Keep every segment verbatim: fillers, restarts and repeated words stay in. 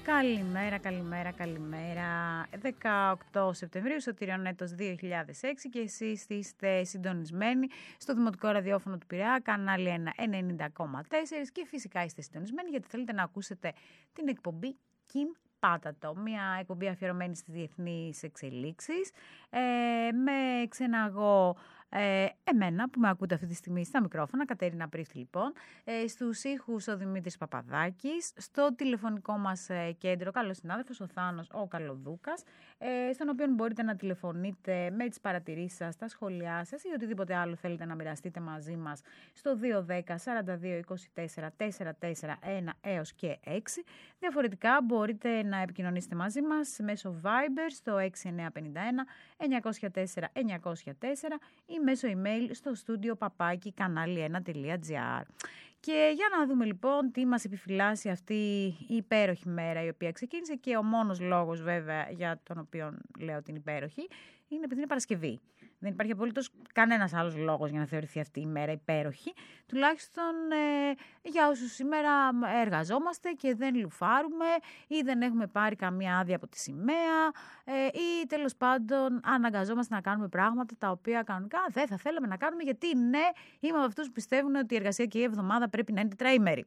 Καλημέρα, καλημέρα, καλημέρα. δεκαοκτώ Σεπτεμβρίου, Σωτήριον έτος δύο χιλιάδες έξι και εσείς είστε συντονισμένοι στο Δημοτικό Ραδιόφωνο του Πειραιά, κανάλι ένα ενενήντα κόμμα τέσσερα και φυσικά είστε συντονισμένοι γιατί θέλετε να ακούσετε την εκπομπή Kim Πάτατο, μια εκπομπή αφιερωμένη στις διεθνείς εξελίξεις, ε, με ξεναγώ Ε, εμένα που με ακούτε αυτή τη στιγμή στα μικρόφωνα, Κατέρινα Πρίφτη λοιπόν, ε, στους ήχους ο Δημήτρης Παπαδάκης, στο τηλεφωνικό μας ε, κέντρο, καλός συνάδελφος, ο Θάνος ο Καλοδούκας, ε, στον οποίο μπορείτε να τηλεφωνείτε με τις παρατηρήσεις σας, τα σχόλιά σας ή οτιδήποτε άλλο θέλετε να μοιραστείτε μαζί μας στο δύο ένα μηδέν σαράντα δύο είκοσι τέσσερα σαράντα τέσσερα ένα έως και έξι. Διαφορετικά μπορείτε να επικοινωνήσετε μαζί μας μέσω Viber στο έξι εννιά πέντε ένα εννιακόσια τέσσερα εννιακόσια τέσσερα ή μέσω email στο studio παπάκι κανάλι ένα τελεία τζι άρ. Και για να δούμε λοιπόν τι μας επιφυλάσσει αυτή η υπέροχη μέρα η οποία ξεκίνησε και ο μόνος λόγος βέβαια για τον οποίο λέω την υπέροχη είναι επειδή είναι Παρασκευή. Δεν υπάρχει απολύτως κανένας άλλος λόγος για να θεωρηθεί αυτή η μέρα υπέροχη. Τουλάχιστον ε, για όσους σήμερα εργαζόμαστε και δεν λουφάρουμε ή δεν έχουμε πάρει καμία άδεια από τη σημαία ε, ή τέλος πάντων αναγκαζόμαστε να κάνουμε πράγματα τα οποία κανονικά δεν θα θέλαμε να κάνουμε γιατί ναι, είμαι από αυτούς που πιστεύουν ότι η εργασιακή εβδομάδα πρέπει να είναι τετραήμερη.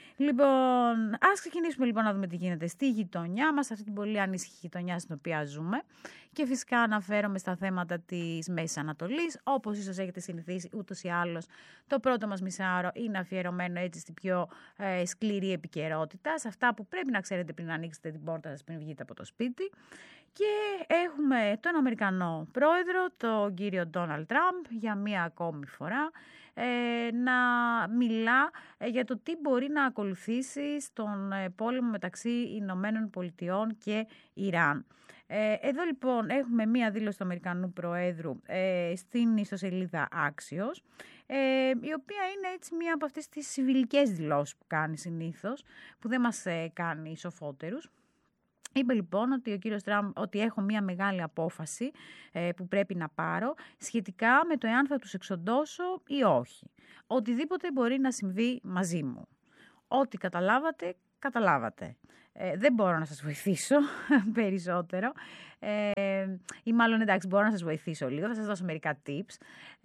Λοιπόν, ας ξεκινήσουμε λοιπόν να δούμε τι γίνεται στη γειτονιά μας, αυτή την πολύ ανήσυχη γειτονιά στην οποία ζούμε. Και φυσικά αναφέρομαι στα θέματα της Μέσης Ανατολής, όπως ίσως έχετε συνηθίσει ούτως ή άλλως. Το πρώτο μας μισάωρο είναι αφιερωμένο έτσι στην πιο ε, σκληρή επικαιρότητα, σε αυτά που πρέπει να ξέρετε πριν ανοίξετε την πόρτα σας, πριν βγείτε από το σπίτι. Και έχουμε τον Αμερικανό πρόεδρο, τον κύριο Ντόναλντ Τραμπ, για μία ακόμη φορά, ε, να μιλά ε, για το τι μπορεί να ακολουθήσει στον ε, πόλεμο μεταξύ Ηνωμένων Πολιτειών και Ιράν. Ε, εδώ λοιπόν έχουμε μία δήλωση του Αμερικανού Προέδρου ε, στην ιστοσελίδα Axios, ε, η οποία είναι έτσι μία από αυτές τις συμβιλικές δηλώσεις που κάνει συνήθως, που δεν μας ε, κάνει σοφότερους. Είπε λοιπόν ότι ο κύριος Τραμπ ότι έχω μία μεγάλη απόφαση ε, που πρέπει να πάρω σχετικά με το εάν θα τους εξοντώσω ή όχι. Οτιδήποτε μπορεί να συμβεί μαζί μου. Ό,τι καταλάβατε, καταλάβατε. Ε, δεν μπορώ να σας βοηθήσω περισσότερο ε, ή μάλλον εντάξει μπορώ να σας βοηθήσω λίγο, θα σας δώσω μερικά tips.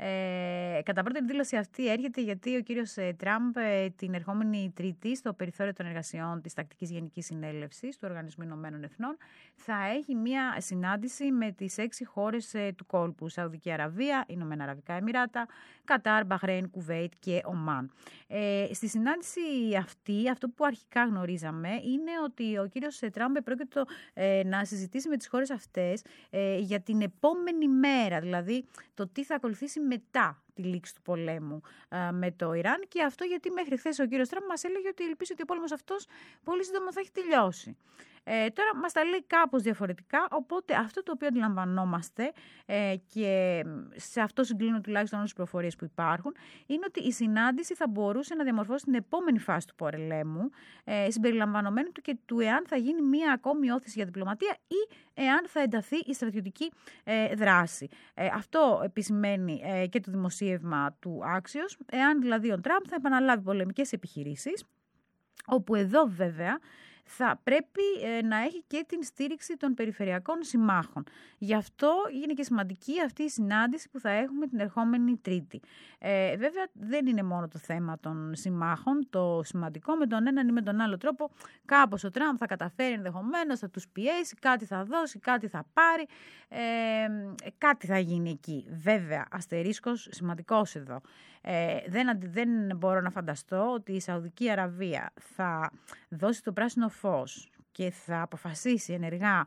Ε, κατά πρώτη δήλωση αυτή έρχεται γιατί ο κύριος Τραμπ ε, την ερχόμενη Τρίτη στο περιθώριο των εργασιών της Τακτικής Γενικής Συνέλευσης του Οργανισμού Ηνωμένων Εθνών θα έχει μία συνάντηση με τις έξι χώρες ε, του κόλπου, Σαουδική Αραβία, Ηνωμένα Αραβικά Εμιράτα, Κατάρ, Μπαχρέιν, Κουβέιτ και Ομάν. Ε, στη συνάντηση αυτή, αυτό που αρχικά γνωρίζαμε είναι ότι ο κύριος Τραμπ πρόκειται ε, να συζητήσει με τις χώρες αυτές ε, για την επόμενη μέρα, δηλαδή το τι θα ακολουθήσει μετά τη λήξη του πολέμου ε, με το Ιράν και αυτό γιατί μέχρι χθες ο κύριος Τραμπ μας έλεγε ότι ελπίζει ότι ο πόλεμος αυτός πολύ σύντομα θα έχει τελειώσει. Ε, τώρα μας τα λέει κάπως διαφορετικά, οπότε αυτό το οποίο αντιλαμβανόμαστε ε, και σε αυτό συγκλίνω τουλάχιστον όλες τις προφορίες που υπάρχουν, είναι ότι η συνάντηση θα μπορούσε να διαμορφώσει την επόμενη φάση του πολέμου, ε, συμπεριλαμβανομένου του και του εάν θα γίνει μία ακόμη όθηση για διπλωματία ή εάν θα ενταθεί η στρατιωτική ε, δράση. Ε, αυτό επισημαίνει ε, και το δημοσίευμα του Axios, εάν δηλαδή ο Τραμπ θα επαναλάβει πολεμικές επιχειρήσεις, όπου εδώ βέβαια θα πρέπει ε, να έχει και την στήριξη των περιφερειακών συμμάχων. Γι' αυτό είναι και σημαντική αυτή η συνάντηση που θα έχουμε την ερχόμενη Τρίτη. Ε, βέβαια δεν είναι μόνο το θέμα των συμμάχων, το σημαντικό με τον έναν ή με τον άλλο τρόπο κάπως ο Τραμπ θα καταφέρει ενδεχομένως, θα τους πιέσει, κάτι θα δώσει, κάτι θα πάρει, ε, κάτι θα γίνει εκεί. Βέβαια, αστερίσκος σημαντικός εδώ. Ε, δεν, δεν μπορώ να φανταστώ ότι η Σαουδική Αραβία θα δώσει το πράσινο φως και θα αποφασίσει ενεργά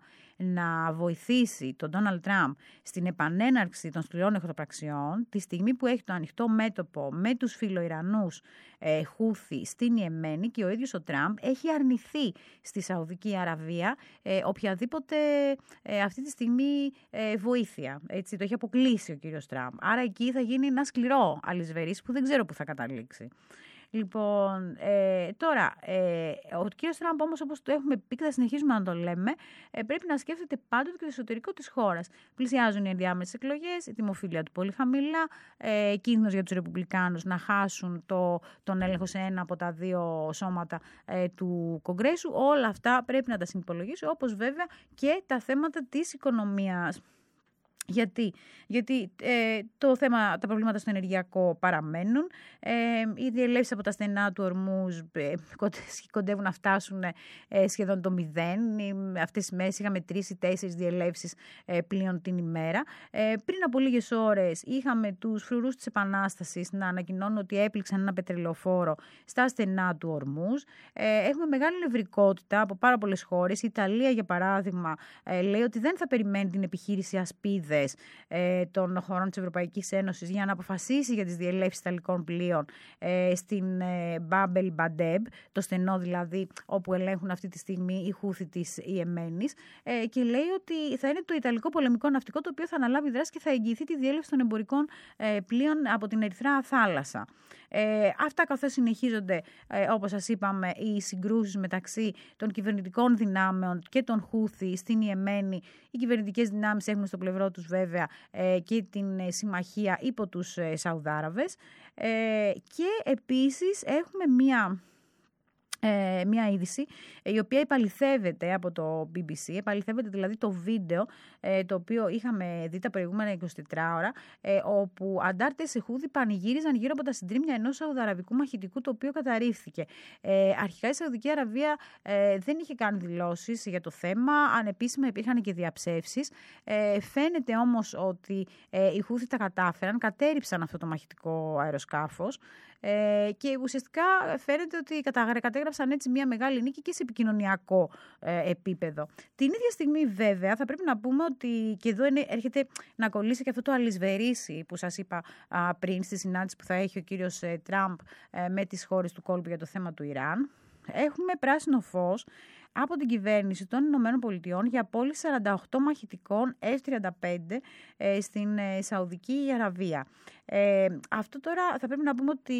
να βοηθήσει τον Ντόναλντ Τραμπ στην επανέναρξη των σκληρών εχθροπραξιών τη στιγμή που έχει το ανοιχτό μέτωπο με τους φιλοϊρανούς ε, Χούθι στην Ιεμένη και ο ίδιος ο Τραμπ έχει αρνηθεί στη Σαουδική Αραβία ε, οποιαδήποτε ε, αυτή τη στιγμή ε, βοήθεια. Έτσι, το έχει αποκλείσει ο κύριος Τραμπ. Άρα εκεί θα γίνει ένα σκληρό αλυσβερής που δεν ξέρω που θα καταλήξει. Λοιπόν, ε, τώρα, ε, ο κύριος Τραμπ όμως, όπως το έχουμε πει και θα συνεχίσουμε να το λέμε, ε, πρέπει να σκέφτεται πάντοτε και το εσωτερικό της χώρας. Πλησιάζουν οι ενδιάμεσες εκλογές, η δημοφιλία του πολύ χαμηλά, ε, κίνδυνος για τους Ρεπουμπλικάνους να χάσουν το, τον έλεγχο σε ένα από τα δύο σώματα ε, του Κογκρέσου. Όλα αυτά πρέπει να τα συνυπολογίσει, όπως βέβαια και τα θέματα της οικονομίας. Γιατί, Γιατί ε, το θέμα, τα προβλήματα στο ενεργειακό παραμένουν, ε, οι διελεύσεις από τα στενά του Ορμούζ ε, κοντεύουν να φτάσουν ε, σχεδόν το μηδέν. Ε, αυτές τις μέρες είχαμε τρεις ή τέσσερις διελεύσεις ε, πλέον την ημέρα. Ε, πριν από λίγες ώρες είχαμε τους φρουρούς της Επανάστασης να ανακοινώνουν ότι έπληξαν ένα πετρελαιοφόρο στα στενά του Ορμούζ. Ε, έχουμε μεγάλη νευρικότητα από πάρα πολλές χώρες. Η Ιταλία, για παράδειγμα, ε, λέει ότι δεν θα περιμένει την επιχείρηση Ασπίδες ε, των χωρών της Ευρωπαϊκής Ένωσης για να αποφασίσει για τις διελεύσεις ιταλικών πλοίων ε, στην ε, Μπάμπελ Μπαντέμπ, το στενό δηλαδή όπου ελέγχουν αυτή τη στιγμή οι Χούθη της Ιεμένης, ε, και λέει ότι θα είναι το Ιταλικό πολεμικό ναυτικό το οποίο θα αναλάβει δράση και θα εγγυηθεί τη διέλευση των εμπορικών ε, πλοίων από την Ερυθρά θάλασσα. Ε, αυτά καθώς συνεχίζονται, ε, όπως σας είπαμε, οι συγκρούσεις μεταξύ των κυβερνητικών δυνάμεων και των Χούθη στην Ιεμένη. Οι κυβερνητικές δυνάμεις έχουν στο πλευρό τους βέβαια ε, και την ε, συμμαχία υπό τους ε, Σαουδάραβες. Ε, και επίσης έχουμε μία... Ε, μια είδηση η οποία επαληθεύεται από το μπι μπι σι, επαληθεύεται δηλαδή το βίντεο ε, το οποίο είχαμε δει τα προηγούμενα εικοσιτέσσερις ώρα, ε, όπου αντάρτες Χούθη πανηγύριζαν γύρω από τα συντρίμμια ενός σαουδαραβικού μαχητικού το οποίο καταρρίφθηκε. Ε, αρχικά η Σαουδική Αραβία ε, δεν είχε κάνει δηλώσεις για το θέμα, ανεπίσημα υπήρχαν και διαψεύσεις. Ε, φαίνεται όμως ότι ε, οι Χούθη τα κατάφεραν, κατέριψαν αυτό το μαχητικό αεροσκάφος. Ε, και ουσιαστικά φαίνεται ότι κατέγραψαν έτσι μια μεγάλη νίκη και σε επικοινωνιακό ε, επίπεδο. Την ίδια στιγμή βέβαια θα πρέπει να πούμε ότι και εδώ είναι, έρχεται να κολλήσει και αυτό το αλυσβερίσι που σας είπα α, πριν στη συνάντηση που θα έχει ο κύριος ε, Τραμπ ε, με τις χώρες του κόλπου για το θέμα του Ιράν. Έχουμε πράσινο φως από την κυβέρνηση των Ηνωμένων Πολιτειών για πώληση σαράντα οκτώ μαχητικών εφ τριάντα πέντε ε, στην ε, Σαουδική Αραβία. Ε, αυτό τώρα θα πρέπει να πούμε ότι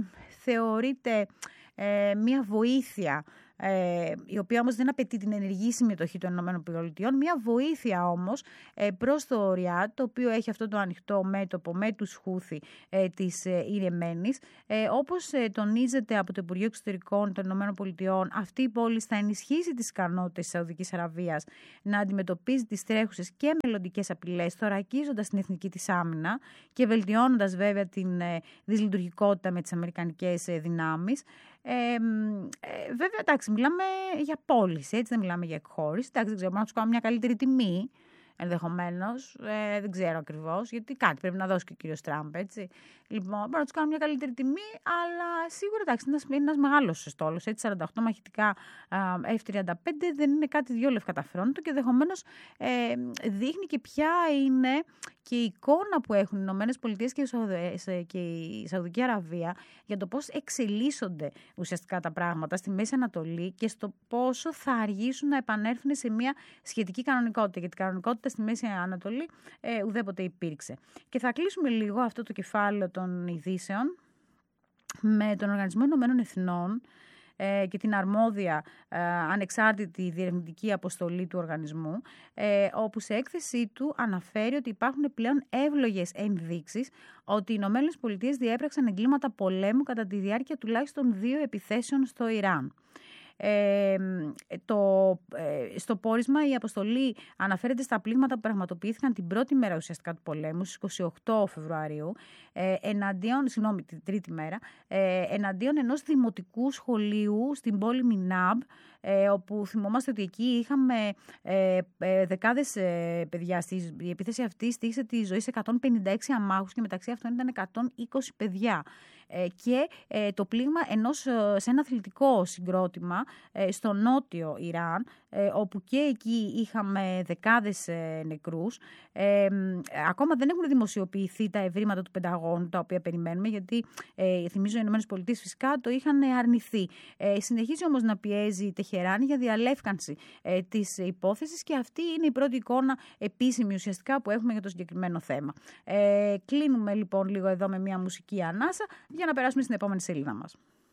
θεωρείται ε, μια βοήθεια, ε, η οποία όμως δεν απαιτεί την ενεργή συμμετοχή των ΗΠΑ, μια βοήθεια όμως ε, προς το ΟΡΙΑΤ, το οποίο έχει αυτό το ανοιχτό μέτωπο με τους Χούθη ε, της ε, Ιεμένης. Ε, όπως ε, τονίζεται από το Υπουργείο Εξωτερικών των ΗΠΑ, αυτή η πόλη θα ενισχύσει τις ικανότητες της Σαουδικής Αραβίας να αντιμετωπίζει τις τρέχουσες και μελλοντικές απειλές, θωρακίζοντας την εθνική της άμυνα και βελτιώνοντας βέβαια την ε, δυσλειτουργικότητα με τις αμερικανικές ε, δυνάμεις. Ε, ε, βέβαια, εντάξει, μιλάμε για πώληση, έτσι, δεν μιλάμε για εκχώρηση. Εντάξει, δεν ξέρω, μπορούμε να τους κάνουμε μια καλύτερη τιμή, ενδεχομένως. Ε, δεν ξέρω ακριβώς, γιατί κάτι πρέπει να δώσει και ο κύριος Τραμπ, έτσι. Λοιπόν, μπορούμε να τους κάνουμε μια καλύτερη τιμή, αλλά σίγουρα, εντάξει, είναι ένας μεγάλος στόλος, έτσι, σαράντα οκτώ μαχητικά εφ τριάντα πέντε δεν είναι κάτι δυο λευκαταφρόνητο και ενδεχομένως ε, δείχνει και ποια είναι και η εικόνα που έχουν οι Ηνωμένες Πολιτείες και η Σαουδική Αραβία για το πώς εξελίσσονται ουσιαστικά τα πράγματα στη Μέση Ανατολή και στο πόσο θα αργήσουν να επανέλθουν σε μια σχετική κανονικότητα. Γιατί η κανονικότητα στη Μέση Ανατολή ε, ουδέποτε υπήρξε. Και θα κλείσουμε λίγο αυτό το κεφάλαιο των ειδήσεων με τον Οργανισμό Ηνωμένων Εθνών και την αρμόδια ε, ανεξάρτητη διερευνητική αποστολή του οργανισμού, ε, όπου σε έκθεσή του αναφέρει ότι υπάρχουν πλέον εύλογες ενδείξεις ότι οι Ηνωμένες Πολιτείες διέπραξαν εγκλήματα πολέμου κατά τη διάρκεια τουλάχιστον δύο επιθέσεων στο Ιράν. Ε, το, ε, στο πόρισμα η αποστολή αναφέρεται στα πλήγματα που πραγματοποιήθηκαν την πρώτη μέρα ουσιαστικά του πολέμου, στις είκοσι οκτώ Φεβρουαρίου, ε, εναντίον, συγγνώμη, την τρίτη μέρα, ε, εναντίον ενός δημοτικού σχολείου στην πόλη Μινάμπ, ε, όπου θυμόμαστε ότι εκεί είχαμε ε, ε, δεκάδες ε, παιδιά. Η επίθεση αυτή στήχησε τη ζωή σε εκατόν πενήντα έξι αμάχους και μεταξύ αυτών ήταν εκατόν είκοσι παιδιά. Ε, και ε, το πλήγμα ενός, σε ένα αθλητικό συγκρότημα ε, στο νότιο Ιράν, ε, όπου και εκεί είχαμε δεκάδες ε, νεκρούς. Ε, ακόμα δεν έχουν δημοσιοποιηθεί τα ευρήματα του Πενταγώνου, τα οποία περιμένουμε, γιατί ε, θυμίζω οι ΗΠΑ φυσικά το είχαν αρνηθεί. Ε, συνεχίζει όμως να πιέζει η Τεχεράνη για διαλεύκανση ε, της υπόθεσης και αυτή είναι η πρώτη εικόνα επίσημη ουσιαστικά που έχουμε για το συγκεκριμένο θέμα. Ε, κλείνουμε λοιπόν λίγο εδώ με μια μουσική ανάσα για να περάσουμε στην επόμενη σελίδα μας.